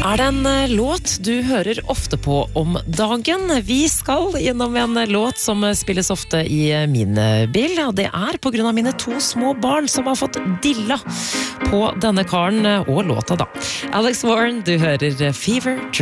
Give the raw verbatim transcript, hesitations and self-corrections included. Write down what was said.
Er det en eh, låt du hører ofte på om dagen? Vi skal gjennom en eh, låt som eh, spilles ofte i eh, min eh, bil, og det er på grunn av mine to små barn som har fått dilla på denne karen eh, og låta da. Alex Warren, du hører eh, Fever Dream.